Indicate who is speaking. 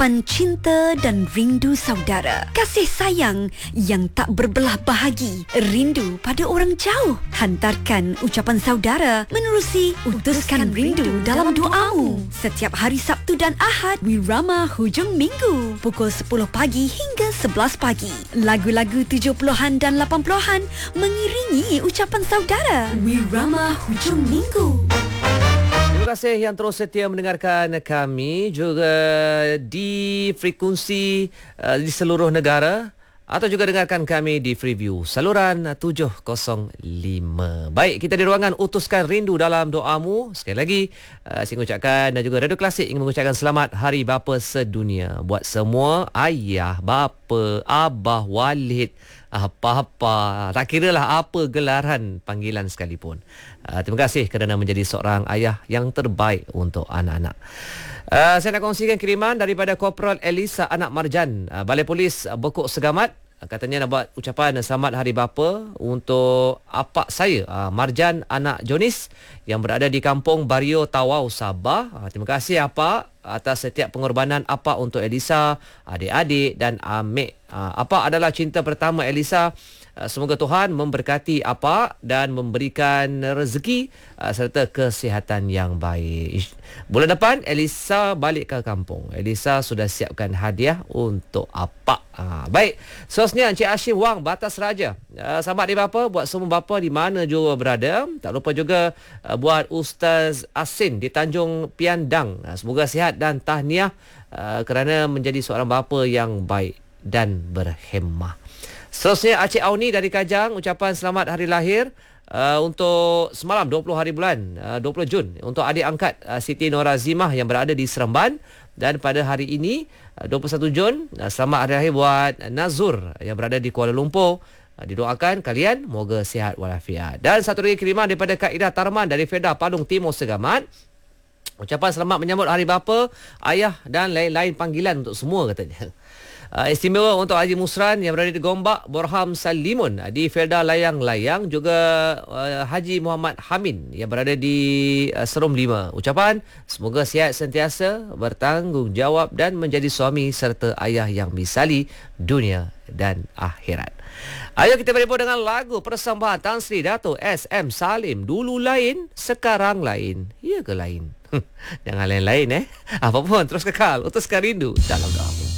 Speaker 1: ucapan cinta dan rindu saudara. Kasih sayang yang tak berbelah bahagi. Rindu pada orang jauh. Hantarkan ucapan saudara menerusi Utuskan Rindu dalam doamu. Setiap hari Sabtu dan Ahad, Wirama Hujung Minggu. Pukul 10 pagi hingga 11 pagi. Lagu-lagu 70-an dan 80-an mengiringi ucapan saudara. Wirama Hujung Minggu.
Speaker 2: Terima kasih yang terus setia mendengarkan kami juga di frekuensi di seluruh negara atau juga dengarkan kami di Freeview saluran 705. Baik, kita di ruangan Utuskan Rindu dalam doamu. Sekali lagi saya mengucapkan dan juga Radio Klasik ingin mengucapkan selamat Hari Bapa Sedunia buat semua ayah, bapa, abah, walid, apa-apa, tak kiralah apa gelaran panggilan sekalipun. Terima kasih kerana menjadi seorang ayah yang terbaik untuk anak-anak. Saya nak kongsikan kiriman daripada Korporal Elisa Anak Marjan, Balai Polis Bekuk Segamat. Katanya nak buat ucapan selamat Hari Bapa untuk apak saya, Marjan Anak Jonis yang berada di Kampung Bario Tawau, Sabah. Terima kasih apak atas setiap pengorbanan apak untuk Elisa, adik-adik dan Amik. Apak adalah cinta pertama Elisa. Semoga Tuhan memberkati apak dan memberikan rezeki serta kesihatan yang baik. Bulan depan Elisa balik ke kampung. Elisa sudah siapkan hadiah untuk apak. Baik, seterusnya Encik Hashim Wang, Batas Raja. Selamat Hari Bapa buat semua bapa di mana juga berada. Tak lupa juga buat Ustaz Asin di Tanjung Piandang. Semoga sihat dan tahniah kerana menjadi seorang bapa yang baik dan berhemah. Seterusnya Acik Auni dari Kajang, ucapan selamat hari lahir untuk semalam 20 hari bulan 20 Jun untuk adik angkat Siti Nora Zimah yang berada di Seremban, dan pada hari ini 21 Jun selamat hari lahir buat Nazur yang berada di Kuala Lumpur. Didoakan kalian moga sihat walafiat. Dan satu lagi kiriman daripada Kak Ida Tarman dari Feda Padung Timur Segamat. Ucapan selamat menyambut Hari Bapa, ayah dan lain-lain panggilan untuk semua katanya. Istimewa untuk Haji Musran yang berada di Gombak, Borham Salimun di Felda Layang-Layang, juga Haji Muhammad Hamin yang berada di Serum 5. Ucapan semoga sihat sentiasa, bertanggungjawab dan menjadi suami serta ayah yang misali dunia dan akhirat. Ayo kita berhubung dengan lagu persembahan Tan Sri Dato' S.M. Salim. Dulu lain, sekarang lain. Ya ke lain? Jangan lain-lain Apapun terus kekal Utuskan Rindu dalam doamu.